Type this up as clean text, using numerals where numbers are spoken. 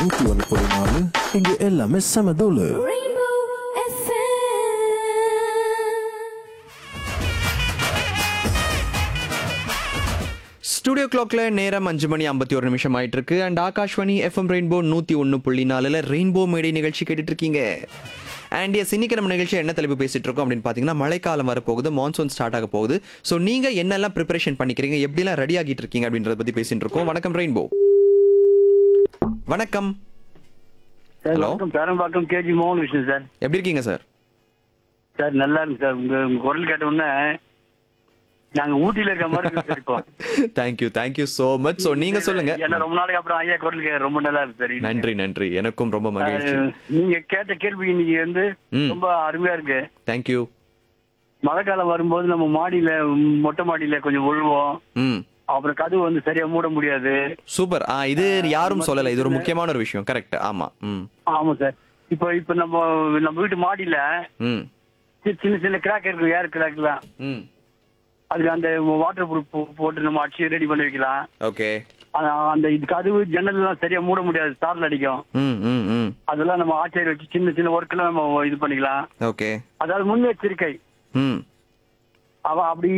101.4 இங்க எல்லாமே செம தூளு. Rainbow FM. ஸ்டுடியோ கிளாக்ல நேரம் 5:51 ஆயிட்டு இருக்கு. And Akashvani FM rainbow 101.4 rainbow மேடை நிகழ்ச்சி கேட்டுட்டு இருக்கீங்க. அண்ட் எஸ், இன்னைக்கு நம்ம நிகழ்ச்சி என்ன தலைப்பு பேசிட்டு இருக்கோம் அப்படின்னு பார்த்தீங்கன்னா, மழைக்காலம் வரப்போகுது, மான்சூன் ஸ்டார்ட் ஆக போகுது. ஸோ நீங்க என்னெல்லாம் ப்ரிப்பரேஷன் பண்ணிக்கிறீங்க, எப்படிலாம் ரெடி ஆகிட்டு இருக்கீங்க அப்படின்றத பத்தி பேசிட்டு இருக்கோம். வணக்கம் ரெயின்போ. வணக்கம். ஹலோ, பேரம்பாக்கம் கேஜி மோகன் விஷ்ணு சார். எப்படி இருக்கீங்க சார்? சார் நல்லா இருக்கு சார். உங்க குரல் கேட்ட உடனே நாங்க ஊட்டியில இருக்க மாதிரி இருக்கு இப்போ. Thank you so much. ஸோ நீங்க சொல்லுங்க. ஏன்னா ரொம்ப நாளைக்கு அப்புறம் ஐயா குரல் கேட்க ரொம்ப நல்லா இருக்கு சார். நன்றி, எனக்கும் ரொம்ப மகிழ்ச்சி. நீங்க கேட்ட கேள்வி இன்னைக்கு வந்து ரொம்ப அருமையா இருக்கு. தேங்க்யூ. மழை காலம் வரும்போது நம்ம மாடியில, மொட்டை மாடியில கொஞ்சம் உழுவோம். அப்புறம் கதவு வந்து சரியா மூட முடியாது. சூப்பர். இது யாரும் சொல்லல, இது ஒரு முக்கியமான ஒரு விஷயம். கரெக்ட். ஆமா. ஆமா சார். இப்ப நம்ம வீட்டு மாடியில சின்ன சின்ன கிராக் இருக்கு, ஏர் கிராக்லாம். அதுக்கு அந்த வாட்டர் ப்ரூஃப் போட்டு நம்ம அடிச்சு ரெடி பண்ணி வைக்கலாம். ஓகே. அந்த இது கதவு ஜன்னல் எல்லாம் சரியா மூட முடியாது, சாரல் அடிக்கும். அதெல்லாம் நம்ம ஆச்சரிய வச்சு சின்ன சின்ன ஒர்க் எல்லாம் நம்ம இது பண்ணிக்கலாம். ஓகே. அதாவது முன்னெச்சரிக்கை. அப்படி